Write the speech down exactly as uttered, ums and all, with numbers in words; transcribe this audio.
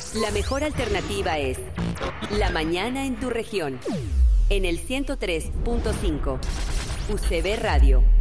La mejor alternativa es La Mañana en tu región, en el ciento tres punto cinco U C B Radio.